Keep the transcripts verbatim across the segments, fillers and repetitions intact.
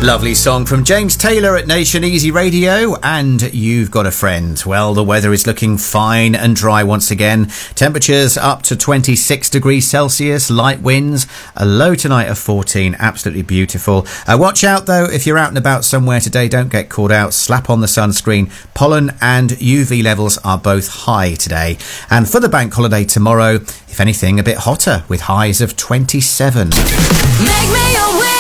Lovely song from James Taylor at Nation Easy Radio, and You've Got a Friend. Well, the weather is looking fine and dry once again. Temperatures up to twenty-six degrees Celsius, light winds, a low tonight of fourteen, absolutely beautiful. Uh, watch out though, if you're out and about somewhere today, don't get caught out, slap on the sunscreen. Pollen and U V levels are both high today. And for the bank holiday tomorrow, if anything, a bit hotter with highs of twenty-seven. Make me a winner!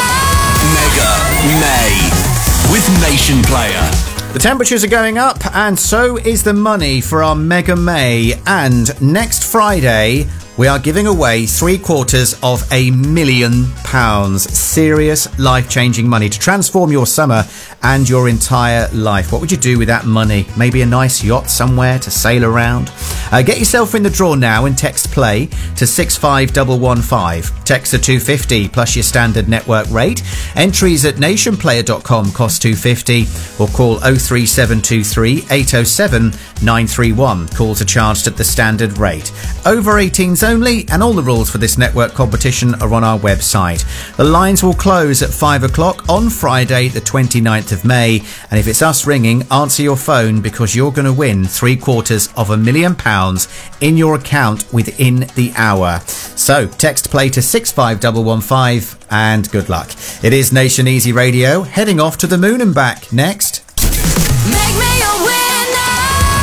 Mega May with Nation Player. The temperatures are going up, and so is the money for our Mega May. And next Friday, we are giving away three quarters of a million pounds. Serious, life-changing money to transform your summer and your entire life. What would you do with that money? Maybe a nice yacht somewhere to sail around? Uh, get yourself in the draw now and text play to six five one one five. Text the two fifty plus your standard network rate. Entries at nationplayer dot com cost two fifty, or call oh three seven two three eight oh seven nine three one. Calls are charged at the standard rate. Over eighteens only, and all the rules for this network competition are on our website. The lines will close at five o'clock on Friday the twenty-ninth of May, and if it's us ringing, answer your phone because you're going to win three quarters of a million pounds in your account within the hour. So text play to six five one one five and good luck. It is Nation Easy Radio, heading off to the moon and back next. Make me a winner!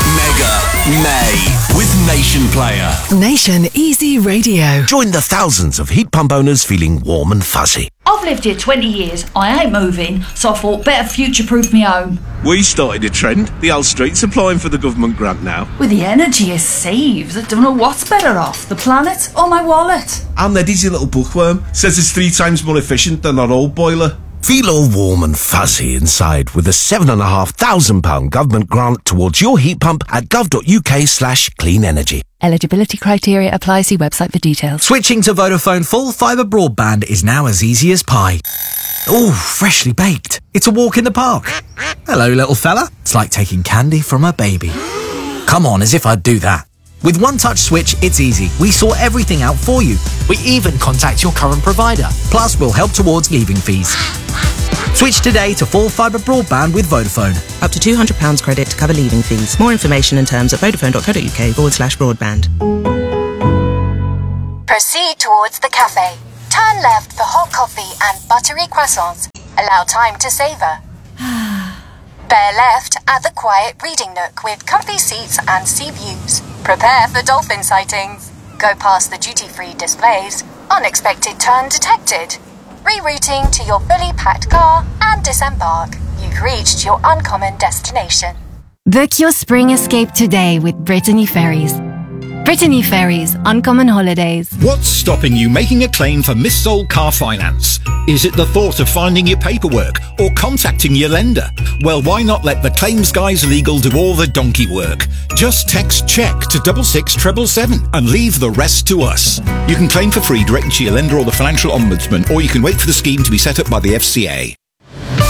Mega May with Nation Player. Nation Easy Radio. Join the thousands of heat pump owners feeling warm and fuzzy. I've lived here twenty years, I ain't moving, so I thought better future-proof me home. We started a trend. The whole street's applying for the government grant now. With the energy it saves, I don't know what's better off, the planet or my wallet. And their dizzy little bookworm says it's three times more efficient than our old boiler. Feel all warm and fuzzy inside with a seven and a half thousand pound government grant towards your heat pump at gov.uk slash clean energy. Eligibility criteria apply. See website for details. Switching to Vodafone full fibre broadband is now as easy as pie. Ooh, freshly baked. It's a walk in the park. Hello, little fella. It's like taking candy from a baby. Come on, as if I'd do that. With One Touch Switch, it's easy. We sort everything out for you. We even contact your current provider. Plus, we'll help towards leaving fees. Switch today to full fibre broadband with Vodafone. Up to two hundred pounds credit to cover leaving fees. More information and terms at vodafone.co.uk forward slash broadband. Proceed towards the cafe. Turn left for hot coffee and buttery croissants. Allow time to savour. Bear left at the quiet reading nook with comfy seats and sea views. Prepare for dolphin sightings. Go past the duty-free displays. Unexpected turn detected. Rerouting to your fully packed car and disembark. You've reached your uncommon destination. Book your spring escape today with Brittany Ferries. Brittany Ferries, Uncommon Holidays. What's stopping you making a claim for missold car finance? Is it the thought of finding your paperwork or contacting your lender? Well, why not let the Claims Guys Legal do all the donkey work? Just text CHECK to double six seven seven seven and leave the rest to us. You can claim for free directly to your lender or the Financial Ombudsman, or you can wait for the scheme to be set up by the F C A.